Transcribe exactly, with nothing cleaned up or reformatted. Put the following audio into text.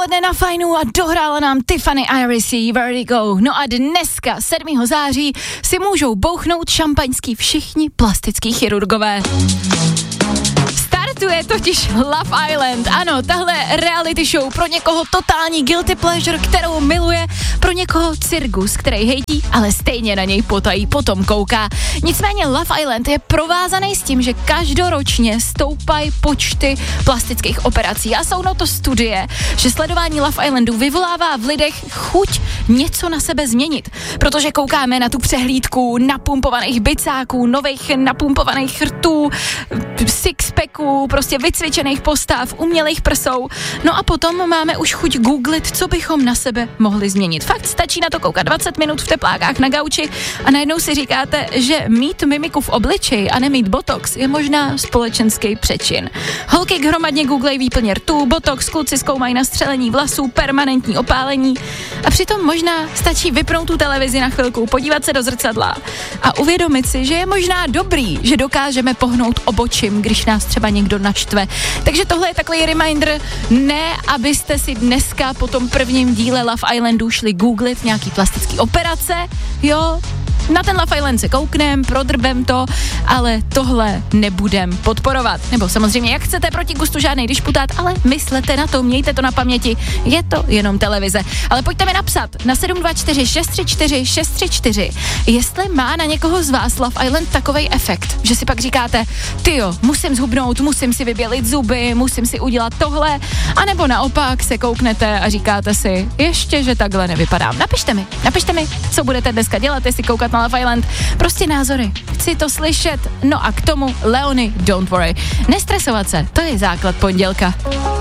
odpoledne na Fajnu a dohrála nám Tiffany Irisy Vertigo. No a dneska, sedmého září, si můžou bouchnout šampaňský všichni plastický chirurgové. Startuje totiž Love Island. Ano, tahle reality show pro někoho totální guilty pleasure, kterou miluje, pro někoho cirkus, který hejtí, ale stejně na něj potají potom kouká. Nicméně Love Island je provázaný s tím, že každoročně stoupají počty plastických operací a jsou na to studie, že sledování Love Islandu vyvolává v lidech chuť něco na sebe změnit, protože koukáme na tu přehlídku napumpovaných bicáků, nových napumpovaných rtů, sixpacků, prostě vycvičených postav, umělých prsou. No a potom máme už chuť googlit, co bychom na sebe mohli změnit. Fakt stačí na to koukat dvacet minut v teplákách na gauči a najednou si říkáte, že mít mimiku v obličeji a nemít botox je možná společenský přečin. Holky hromadně googlej výplně rtů, botox, kluci zkoumají nastřelení vlasů, permanentní opálení a přitom možná stačí vypnout tu televizi na chvilku, podívat se do zrcadla a uvědomit si, že je možná dobrý, že dokážeme pohnout obočím, když nás třeba někdo naštve. Takže tohle je takový reminder, ne abyste si dneska po tom prvním díle Love Islandu šli googlit nějaký plastický operace, jo, na ten Love Island se kouknem, prodrbem to, ale tohle nebudem podporovat. Nebo samozřejmě, jak chcete, proti gustu žádnej disputát, ale myslete na to, mějte to na paměti, je to jenom televize. Ale pojďte mi napsat na sedm dva čtyři šest tři čtyři šest tři čtyři, jestli má na někoho z vás Love Island takovej efekt, že si pak říkáte, tyjo, musím zhubnout, musím si vybělit zuby, musím si udělat tohle, anebo naopak se kouknete a říkáte si, ještě, že takhle nevypadám. Napište mi, napište mi, co budete dneska dělat, jestli koukat na Love Island, prostě názory, chci to slyšet, no a k tomu Leony, don't worry, nestresovat se, to je základ pondělka.